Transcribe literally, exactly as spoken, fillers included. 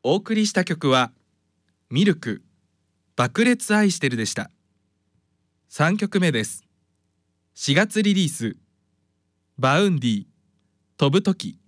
お送りした曲はミルク爆裂愛してるでした。さんきょくめです。しがつリリースバウンディ飛ぶとき。